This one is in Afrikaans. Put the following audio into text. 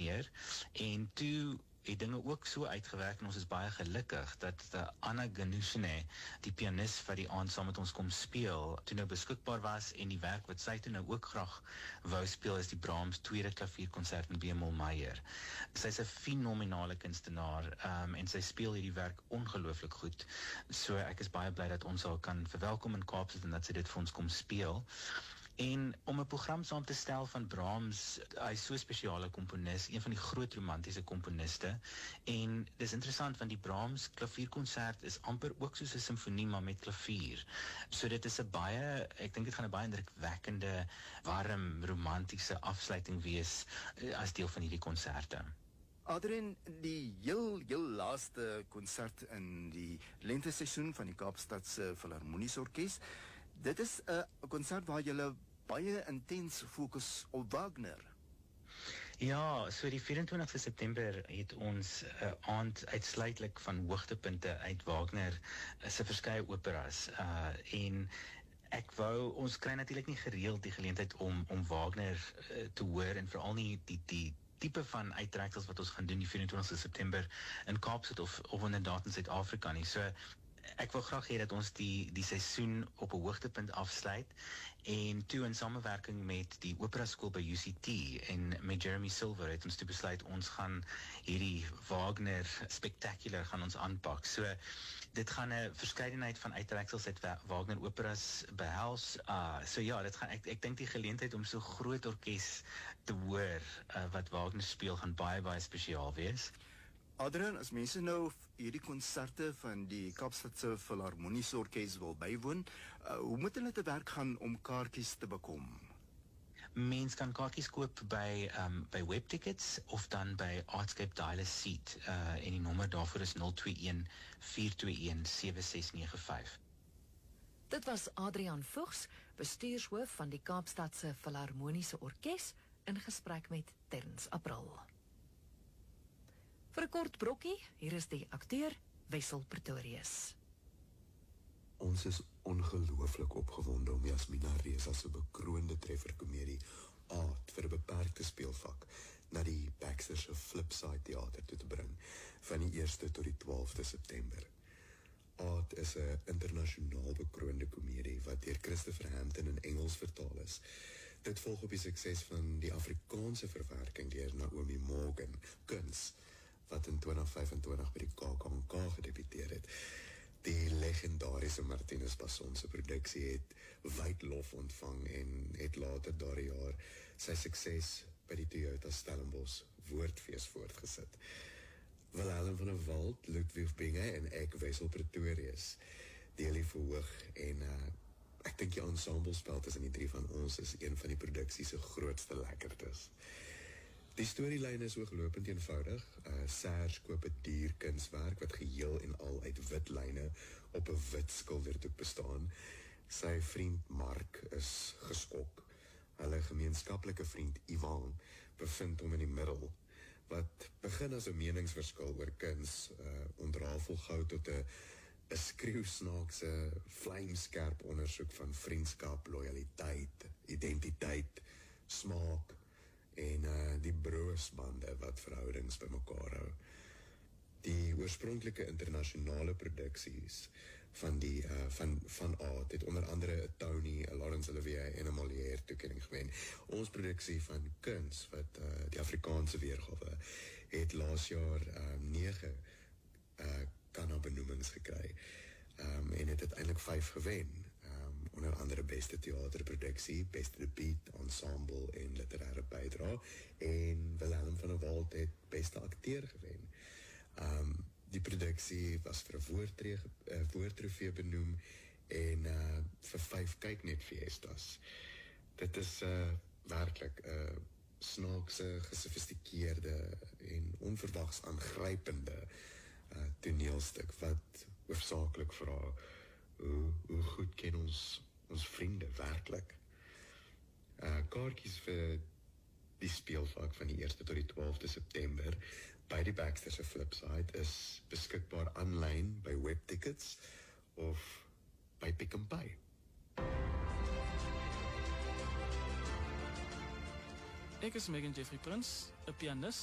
keer, en toe het dinge ook so uitgewerk en ons is baie gelukkig dat Anna Ganushene, die pianis wat die aand saam met ons kom speel, toe nou beskikbaar was en die werk wat sy toe nou ook graag wou speel is die Brahms tweede klavierkonsert in B-mol Meyer. Sy is 'n fenominale kunstenaar en sy speel hierdie werk ongelooflik goed. So ek is baie bly dat ons haar kan verwelkom in Kaapstad en dat sy dit vir ons kom speel. En om 'n program saam te stel van Brahms, hy is so 'n spesiale komponis, een van die groot romantiese komponiste, en dis interessant want die Brahms klavierkonsert is amper ook soos 'n simfonie maar met klavier. So dit is 'n baie, ek dink dit gaan 'n baie indrukwekkende, warm, romantiese afsluiting wees as deel van hierdie konserte. Adrian, die heel laaste konsert in die lenteseisoen van die Kaapstadse Filharmoniese Orkees, dit is 'n konsert waar julle baie intens fokus op Wagner. Ja, so die 24 September het ons aand uitsluitlik van hoogtepunte uit Wagner se verskeie operas en ek wou, ons kry natuurlik nie gereeld die geleentheid om Wagner te hoor en veral nie die tipe van uittreksels wat ons gaan doen die 24 September in Kaapstad of inderdaad in Suid-Afrika nie. So ek wil graag hê dat ons die seisoen op 'n hoogtepunt afsluit en toe in samewerking met die opera skool by UCT en met Jeremy Silver het ons toe besluit ons gaan hierdie Wagner spectacular gaan ons aanpak. So dit gaan 'n verskeidenheid van uittreksels uit Wagner operas behels. So ja, dit gaan ek dink die geleentheid om so groot orkes te hoor wat Wagner speel gaan baie spesiaal wees. Adrian, as mense nou hierdie konserte van die Kaapstadse Filharmoniese Orkees wil bywoon, hoe moet hulle te werk gaan om kaartjies te bekom? Mens kan kaartjies koop by Webtickets of dan by Artscape Dial Seat en die nommer daarvoor is 021 421 7695. Dit was Adrian Voegs, bestuurshoof van die Kaapstadse Filharmoniese Orkees, in gesprek met Terns April. Vir 'n kort brokkie, hier is die akteur Wessel Pretorius. Ons is ongelooflik opgewonde om Jasmina Reza se bekroonde trefferkomedie Aard vir 'n beperkte speelvak na die Baxter se Flipside Theater toe te bring van die 1ste tot die 12de September. Aard is 'n internasionaal bekroonde komedie wat deur Christopher Hampton in Engels vertaal is. Dit volg op die sukses van die Afrikaanse verwerking deur Naomi Morgan, Kuns, wat in 2025 by die KAKNK gedebuteer het. Die legendariese Martinus Passon se produksie het wyd lof ontvang en het later daardie jaar sy sukses by die Toyota Stellenbosch Woordfees voortgesit. Wilhelm van der Walt, Ludwig Binge en ek Wessel Pretorius deel die verhoog en ek dink die ensemblespel tussen die drie van ons is een van die produksie se grootste lekkertes. Die storielyn is ooglopend eenvoudig. Serge koop 'n dierkunswerk wat geheel en al uit wit lyne op 'n wit skilderdoek bestaan. Sy vriend Mark is geskok. Hulle gemeenskaplike vriend Ivan bevind hom in die middel. Wat begin as 'n meningsverskil oor kuns, ontrafel gou tot 'n skreeusnaakse, vlamskerp ondersoek van vriendskap, lojaliteit, identiteit, smaak en die broosbande wat verhoudings bymekaar hou. Die oorspronklike internasionale produksies van die van Aard het onder andere 'n Tony, 'n Laurence Olivier en 'n Molière toekenning gewen. Ons produksie van Kuns wat die Afrikaanse weergawe het laas jaar 9 Kanna-benoemings gekry. En het uiteindelik 5 gewen. Onder andere beste theaterproduksie, beste debuut, ensemble en literaire bydra. En Wilhelm van der Walt het beste akteur gewen. Die produksie was vir 'n woordtrofee benoem en vir 5 kyknet fiestas. Dit is werklik 'n snaakse, gesofistikeerde en onverwags aangrypende toneelstuk wat hoofsaaklik vra hoe goed ken ons vriende werklik. Kaartjies vir die speelvak van die 1ste tot die 12de September by die Baxter se Flipside is beskikbaar aanlyn by Webtickets of by Pick n Pay. Ek is Megan Jeffrey Prins, 'n pianis